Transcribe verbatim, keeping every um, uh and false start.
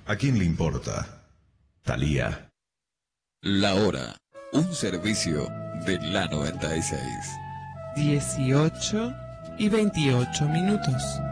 ¿A quién le importa? Thalía. La hora, un servicio de la noventa y seis. dieciocho y veintiocho minutos.